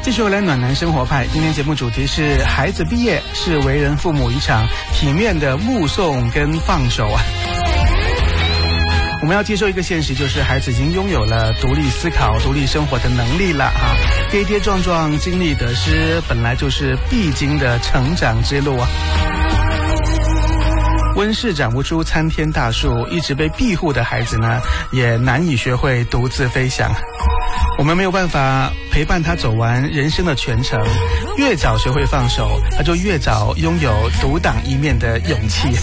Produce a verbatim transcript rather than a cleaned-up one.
继续回来暖男生活派，今天节目主题是孩子毕业是为人父母一场体面的目送跟放手啊。我们要接受一个现实，就是孩子已经拥有了独立思考、独立生活的能力了啊！跌跌撞撞、经历得失，本来就是必经的成长之路啊。温室长不出参天大树，一直被庇护的孩子呢，也难以学会独自飞翔。我们没有办法陪伴他走完人生的全程，越早学会放手，他就越早拥有独当一面的勇气。